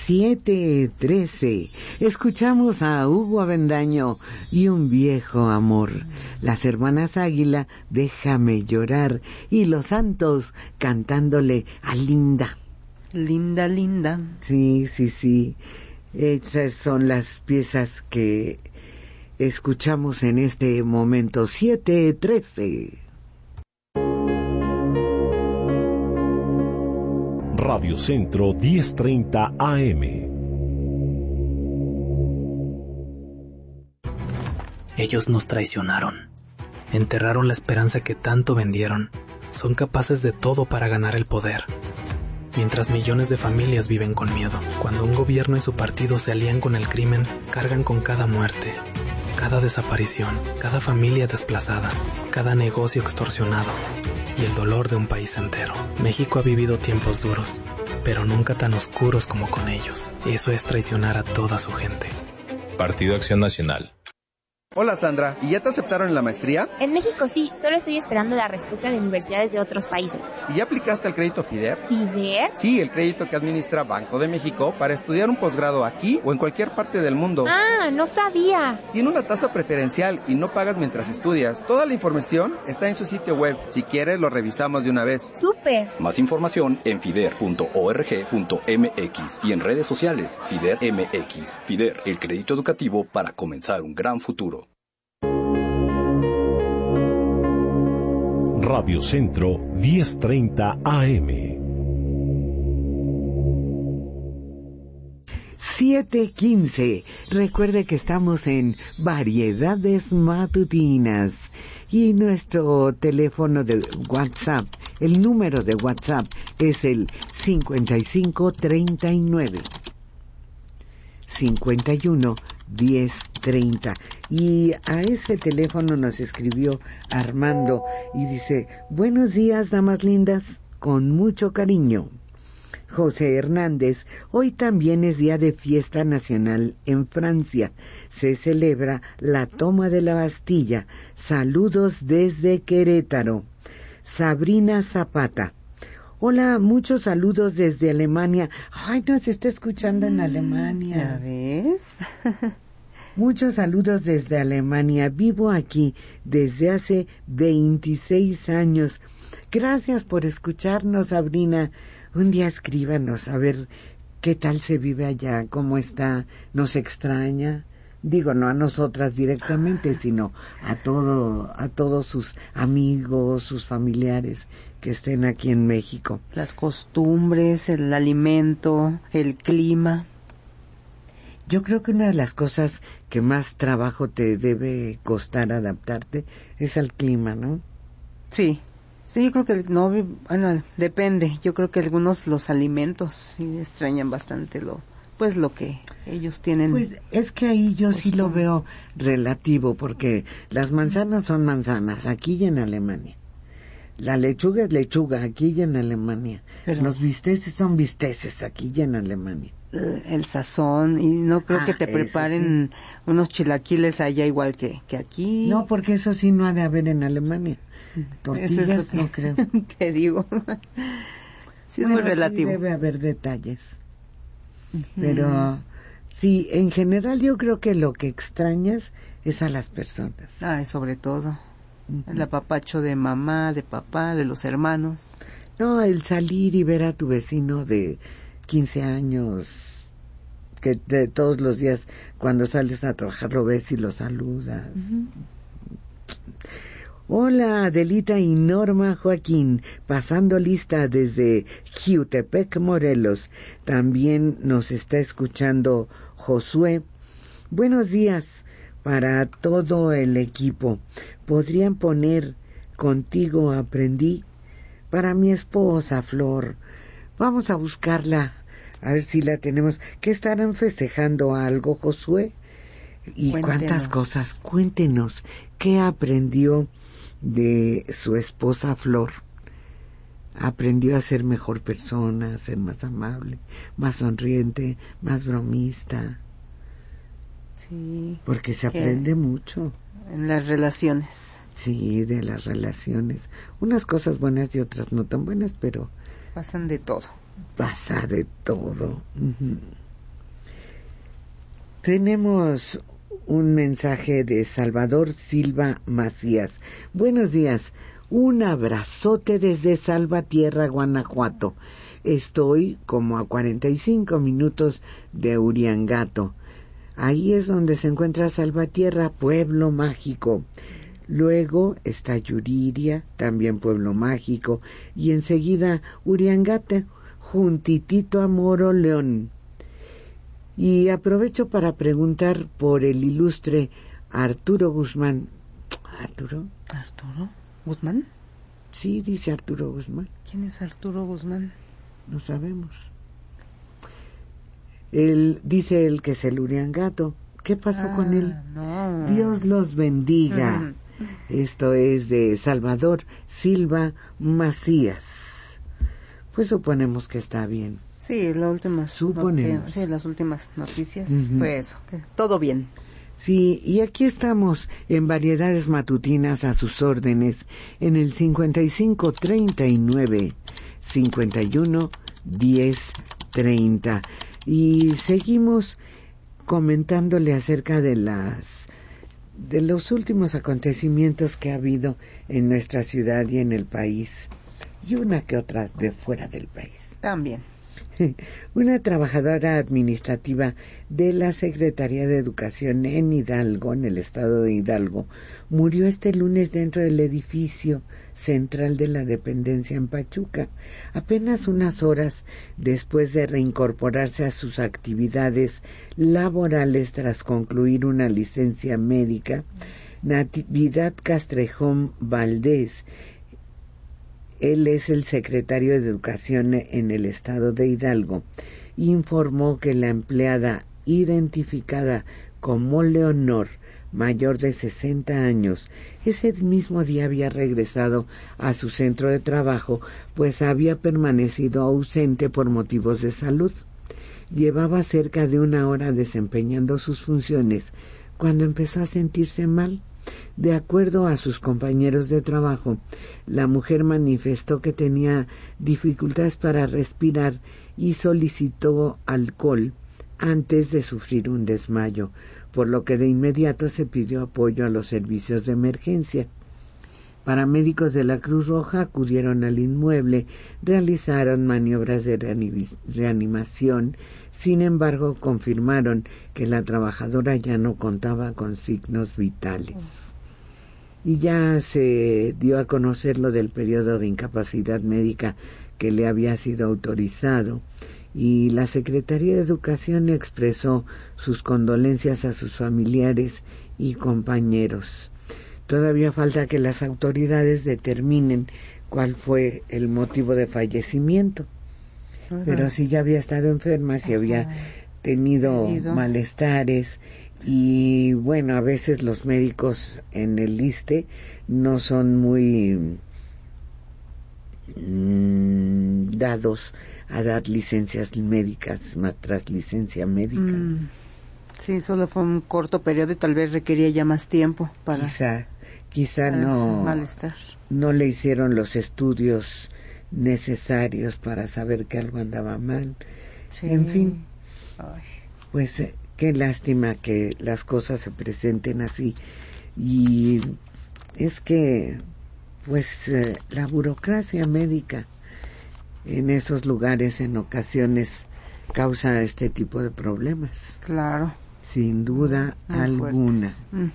7:13. Escuchamos a Hugo Avendaño y Un viejo amor. Las hermanas Águila, Déjame llorar. Y Los Santos cantándole a Linda. Linda, linda. Sí, sí, sí. Esas son las piezas que escuchamos en este momento. 7:13. Radio Centro 1030 AM. Ellos nos traicionaron. Enterraron la esperanza que tanto vendieron. Son capaces de todo para ganar el poder. Mientras millones de familias viven con miedo. Cuando un gobierno y su partido se alían con el crimen, cargan con cada muerte, cada desaparición, cada familia desplazada, cada negocio extorsionado y el dolor de un país entero. México ha vivido tiempos duros, pero nunca tan oscuros como con ellos. Eso es traicionar a toda su gente. Partido Acción Nacional. Hola Sandra, ¿y ya te aceptaron en la maestría? En México sí, solo estoy esperando la respuesta de universidades de otros países. ¿Y ya aplicaste al crédito FIDER? ¿FIDER? Sí, el crédito que administra Banco de México para estudiar un posgrado aquí o en cualquier parte del mundo. Ah, no sabía. Tiene una tasa preferencial y no pagas mientras estudias. Toda la información está en su sitio web. Si quieres, lo revisamos de una vez. ¡Súper! Más información en fider.org.mx y en redes sociales FIDER MX. FIDER, el crédito educativo para comenzar un gran futuro. Radio Centro 1030 AM. 7:15. Recuerde que estamos en Variedades Matutinas y nuestro teléfono de WhatsApp, el número de WhatsApp es el 5539 51 1030. Y a ese teléfono nos escribió Armando y dice: buenos días, damas lindas, con mucho cariño. José Hernández, hoy también es día de fiesta nacional en Francia. Se celebra la toma de la Bastilla. Saludos desde Querétaro. Sabrina Zapata. Hola, muchos saludos desde Alemania. Ay, nos está escuchando en Alemania. ¿Ya ves? Muchos saludos desde Alemania. Vivo aquí desde hace 26 años. Gracias por escucharnos, Sabrina. Un día escríbanos a ver qué tal se vive allá, cómo está, nos extraña. Digo, no a nosotras directamente, sino a todos sus amigos, sus familiares que estén aquí en México. Las costumbres, el alimento, el clima. Yo creo que una de las cosas que más trabajo te debe costar adaptarte es al clima, ¿no? Sí, yo creo que bueno, depende. Yo creo que algunos los alimentos sí extrañan bastante lo que ellos tienen. Pues es que ahí yo sí lo veo relativo, porque las manzanas son manzanas aquí y en Alemania. La lechuga es lechuga aquí y en Alemania. Pero los bisteces son bisteces aquí y en Alemania. El sazón, y no creo que te preparen unos chilaquiles allá igual que aquí. No, porque eso sí no ha de haber en Alemania. Tortillas eso es lo que no creo. Te digo. Sí, bueno, es muy relativo. Sí debe haber detalles. Pero sí, en general yo creo que lo que extrañas es a las personas. Sobre todo el apapacho de mamá, de papá, de los hermanos. No, el salir y ver a tu vecino de 15 años, que de todos los días cuando sales a trabajar lo ves y lo saludas. Hola, Adelita y Norma Joaquín, pasando lista desde Jiutepec, Morelos. También nos está escuchando Josué. Buenos días para todo el equipo. ¿Podrían poner Contigo aprendí? Para mi esposa, Flor. Vamos a buscarla, a ver si la tenemos. ¿Qué estarán festejando algo, Josué? ¿Y cuántas cosas? Cuéntenos, ¿qué aprendió de su esposa Flor? Aprendió a ser mejor persona, a ser más amable, más sonriente, más bromista. Sí. Porque se aprende mucho. En las relaciones. Sí, de las relaciones. Unas cosas buenas y otras no tan buenas, pero... Pasan de todo. Pasa de todo. Tenemos un mensaje de Salvador Silva Macías. Buenos días, un abrazote desde Salvatierra, Guanajuato. Estoy como a 45 minutos de Uriangato. Ahí es donde se encuentra Salvatierra, pueblo mágico. Luego está Yuriria, también pueblo mágico, y enseguida Uriangato, juntitito a Moroleón. Y aprovecho para preguntar por el ilustre Arturo Guzmán. ¿Arturo Guzmán? Sí, dice Arturo Guzmán. ¿Quién es Arturo Guzmán? No sabemos. Él dice él que es el Uriangato. ¿Qué pasó con él? No. Dios los bendiga. Esto es de Salvador Silva Macías. Pues suponemos que está bien. Sí, las últimas noticias fue eso. Todo bien. Sí, y aquí estamos en Variedades Matutinas a sus órdenes en el 5539-51-1030. Y seguimos comentándole acerca de los últimos acontecimientos que ha habido en nuestra ciudad y en el país, y una que otra de fuera del país. También. Una trabajadora administrativa de la Secretaría de Educación en Hidalgo, en el estado de Hidalgo, murió este lunes dentro del edificio central de la dependencia en Pachuca, apenas unas horas después de reincorporarse a sus actividades laborales tras concluir una licencia médica. Natividad Castrejón Valdés, él es el secretario de Educación en el estado de Hidalgo, informó que la empleada identificada como Leonor, mayor de 60 años, ese mismo día había regresado a su centro de trabajo, pues había permanecido ausente por motivos de salud. Llevaba cerca de una hora desempeñando sus funciones cuando empezó a sentirse mal. De acuerdo a sus compañeros de trabajo, la mujer manifestó que tenía dificultades para respirar y solicitó alcohol antes de sufrir un desmayo, por lo que de inmediato se pidió apoyo a los servicios de emergencia. Paramédicos de la Cruz Roja acudieron al inmueble, realizaron maniobras de reanimación, sin embargo confirmaron que la trabajadora ya no contaba con signos vitales. Y ya se dio a conocer lo del periodo de incapacidad médica que le había sido autorizado, y la Secretaría de Educación expresó sus condolencias a sus familiares y compañeros. Todavía falta que las autoridades determinen cuál fue el motivo de fallecimiento. Pero si ya había estado enferma, si había tenido malestares, y bueno, a veces los médicos en el ISSSTE no son muy dados a dar licencias médicas tras licencia médica. Sí, solo fue un corto periodo y tal vez requería ya más tiempo para... Quizá no le hicieron los estudios necesarios para saber que algo andaba mal. Sí. En fin, pues qué lástima que las cosas se presenten así. Y es que pues la burocracia médica en esos lugares en ocasiones causa este tipo de problemas. Claro. Sin duda alguna.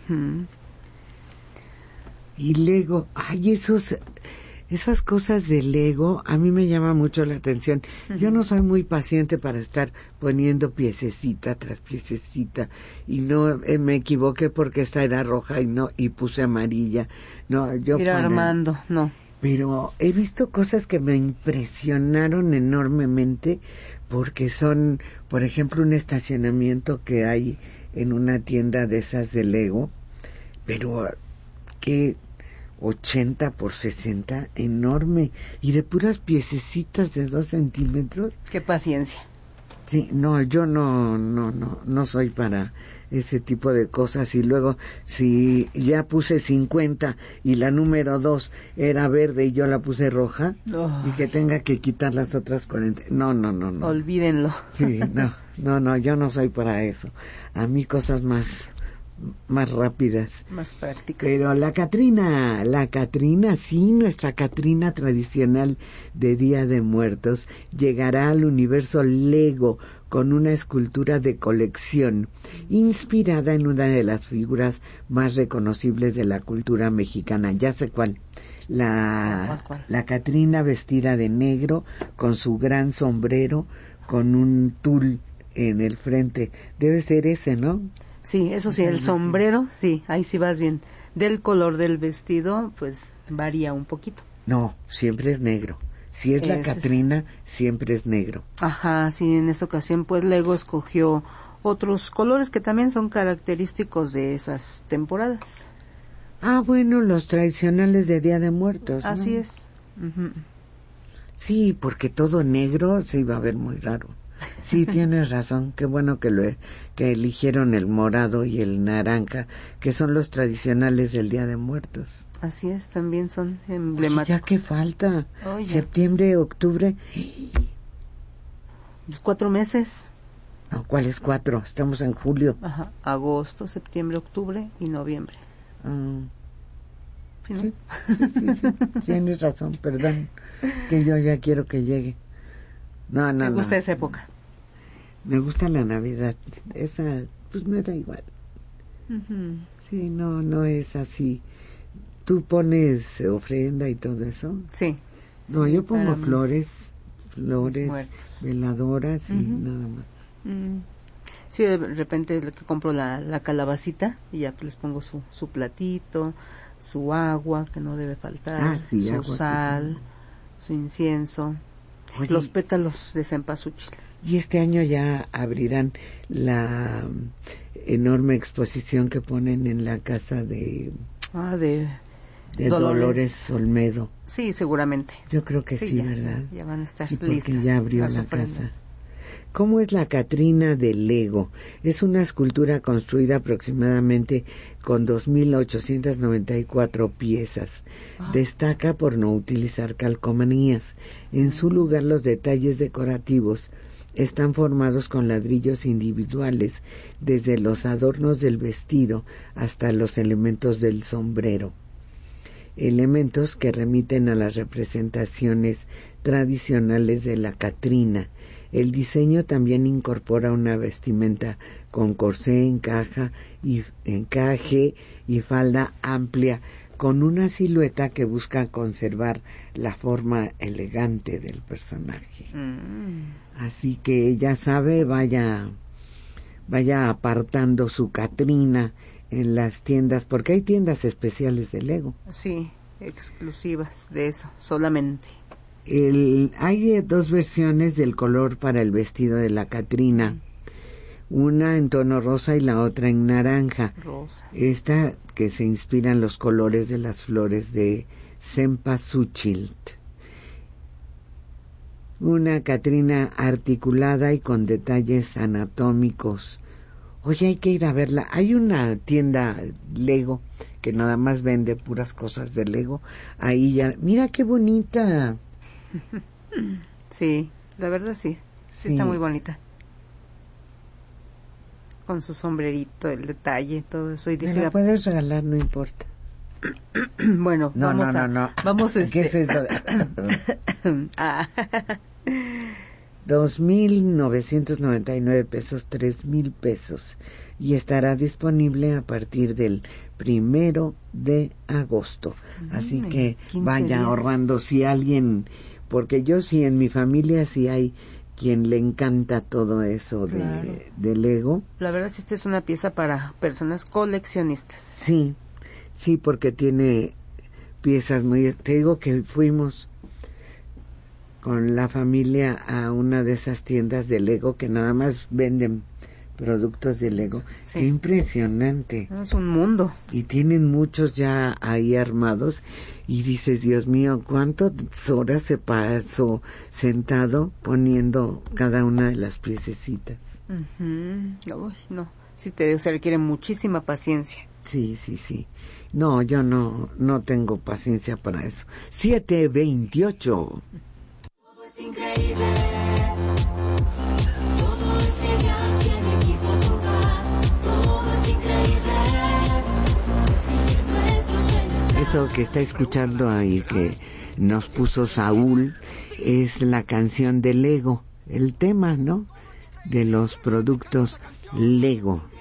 Y Lego, esas cosas de Lego a mí me llama mucho la atención. Yo no soy muy paciente para estar poniendo piececita tras piececita, y no me equivoqué porque esta era roja y puse amarilla. No, armando, no. Pero he visto cosas que me impresionaron enormemente, porque son, por ejemplo, un estacionamiento que hay en una tienda de esas de Lego, pero que 80 por 60, enorme, y de puras piececitas de 2 centímetros. Qué paciencia. Sí, no, yo no soy para ese tipo de cosas. Y luego, si ya puse 50 y la número 2 era verde y yo la puse roja, y que tenga que quitar las otras 40. No. Olvídenlo. Sí, no, yo no soy para eso. A mí cosas más rápidas, más prácticas. Pero la Catrina, sí, nuestra Catrina tradicional de Día de Muertos, llegará al universo Lego con una escultura de colección inspirada en una de las figuras más reconocibles de la cultura mexicana. Ya sé cuál. La Catrina vestida de negro, con su gran sombrero, con un tul en el frente. Debe ser ese, ¿no? Sí, eso sí, el sombrero, sí, ahí sí vas bien. Del color del vestido, pues varía un poquito. No, siempre es negro. Si es la Catrina, siempre es negro. Ajá, sí, en esta ocasión pues Lego escogió otros colores que también son característicos de esas temporadas. Ah, bueno, los tradicionales de Día de Muertos, ¿no? Así es. Uh-huh. Sí, porque todo negro se iba a ver muy raro. Sí, tienes razón. Qué bueno que eligieron el morado y el naranja, que son los tradicionales del Día de Muertos. Así es, también son emblemáticos. Ya que falta. Septiembre, octubre. 4 meses. No, ¿cuáles 4? Estamos en julio. Ajá, agosto, septiembre, octubre y noviembre. ¿Sí, no? Sí, tienes razón, perdón. Es que yo ya quiero que llegue. No. ¿Me gusta esa época? Me gusta la Navidad. Esa, pues me da igual. Uh-huh. Sí, no es así. ¿Tú pones ofrenda y todo eso? Sí. No, yo pongo flores, veladoras y nada más. Sí, de repente que compro la calabacita y ya les pongo su platito, su agua, que no debe faltar, su agua, sal, su incienso. Oye, los pétalos de cempasúchil. Y este año ya abrirán la enorme exposición que ponen en la casa de Dolores Olmedo. Sí, seguramente. Yo creo que sí, ¿verdad? Ya van a estar listas. Porque ya abrió la casa. ¿Cómo es la Catrina de Lego? Es una escultura construida aproximadamente con 2.894 piezas. Destaca por no utilizar calcomanías. En su lugar, los detalles decorativos están formados con ladrillos individuales, desde los adornos del vestido hasta los elementos del sombrero. Elementos que remiten a las representaciones tradicionales de la Catrina. El diseño también incorpora una vestimenta con corsé, encaje y falda amplia, con una silueta que busca conservar la forma elegante del personaje. Así que ya sabe, vaya apartando su Catrina en las tiendas, porque hay tiendas especiales de Lego. Sí, exclusivas de eso, solamente. Hay 2 versiones del color para el vestido de la Catrina, una en tono rosa y la otra en naranja. Rosa. Esta que se inspira en los colores de las flores de cempasúchil. Una Catrina articulada y con detalles anatómicos. Oye, hay que ir a verla. Hay una tienda Lego que nada más vende puras cosas de Lego. Ahí ya, mira qué bonita. Sí, la verdad sí está muy bonita. Con su sombrerito, el detalle, todo eso. Y dice, me la puedes regalar, no importa. Bueno, no. Vamos ¿Qué es eso? 2,999 pesos, 3,000 pesos. Y estará disponible a partir del 1 de agosto. Así que vaya ahorrando si alguien, porque yo sí en mi familia sí hay quien le encanta todo eso de Lego. La verdad es que esta es una pieza para personas coleccionistas. Sí, porque tiene piezas muy... Te digo que fuimos con la familia a una de esas tiendas de Lego que nada más venden productos de Lego. Sí. Qué impresionante. Es un mundo. Y tienen muchos ya ahí armados y dices, Dios mío, ¿cuántas horas se pasó sentado poniendo cada una de las piececitas? Uy, no, sí se requiere muchísima paciencia. Sí. No, yo no tengo paciencia para eso. 7:28. Todo es increíble. Todo es genial si en equipo tú vas. Todo es increíble. Seguir nuestros sueños. Eso que está escuchando ahí que nos puso Saúl es la canción de Lego, el tema, ¿no? De los productos Lego.